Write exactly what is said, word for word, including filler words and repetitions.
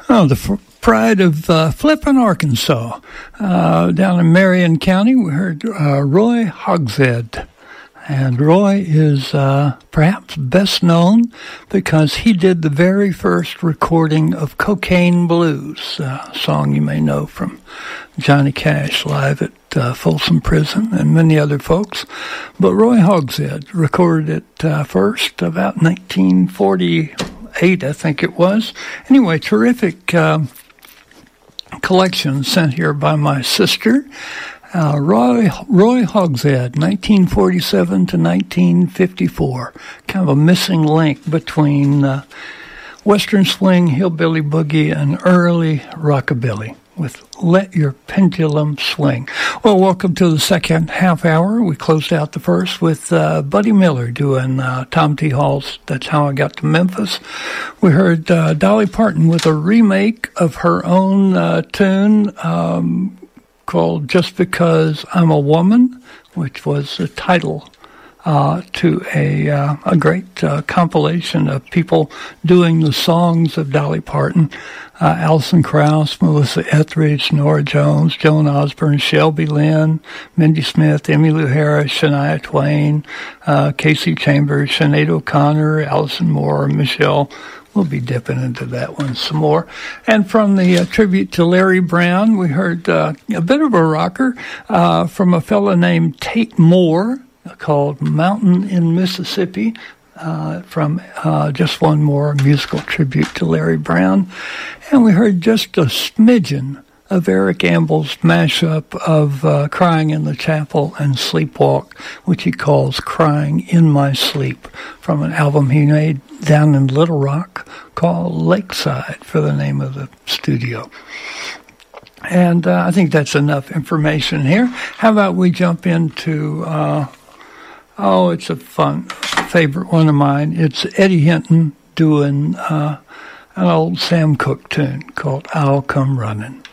Oh, the f- pride of uh, Flippin, Arkansas. Uh, down in Marion County, we heard uh, Roy Hogshead. And Roy is uh, perhaps best known because he did the very first recording of Cocaine Blues, a song you may know from Johnny Cash live at uh, Folsom Prison and many other folks. But Roy Hogshead recorded it uh, first about nineteen forty-eight, I think it was. Anyway, terrific uh, collection sent here by my sister. Uh, Roy Roy Hogshead, nineteen forty-seven to nineteen fifty-four. Kind of a missing link between uh, Western swing, hillbilly boogie, and early rockabilly with Let Your Pendulum Swing. Well, welcome to the second half hour. We closed out the first with uh, Buddy Miller doing uh, Tom T. Hall's That's How I Got to Memphis. We heard uh, Dolly Parton with a remake of her own uh, tune, um, called Just Because I'm a Woman, which was the title uh, to a uh, a great uh, compilation of people doing the songs of Dolly Parton. Uh, Alison Krauss, Melissa Etheridge, Norah Jones, Joan Osborne, Shelby Lynn, Mindy Smith, Emmylou Harris, Shania Twain, uh, Casey Chambers, Sinead O'Connor, Alison Moore, Michelle. We'll be dipping into that one some more. And from the uh, tribute to Larry Brown, we heard uh, a bit of a rocker uh, from a fellow named Tate Moore called Mountain in Mississippi, uh, from uh, just one more musical tribute to Larry Brown. And we heard just a smidgen of Eric Amble's mashup of uh, Crying in the Chapel and Sleepwalk, which he calls Crying in My Sleep, from an album he made down in Little Rock called Lakeside for the name of the studio. And uh, I think that's enough information here. How about we jump into, uh, oh, it's a fun favorite one of mine. It's Eddie Hinton doing uh, an old Sam Cooke tune called I'll Come Running.